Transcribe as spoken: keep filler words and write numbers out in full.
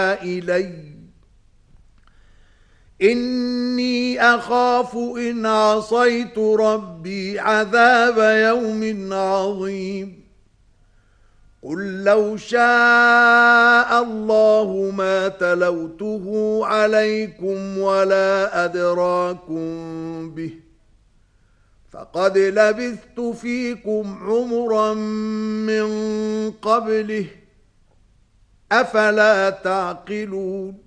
إلي إني أخاف إن عصيت ربي عذاب يوم عظيم قل لو شاء الله ما تلوته عليكم ولا أدراكم به فقد لبثت فيكم عمرا من قبله أفلا تعقلون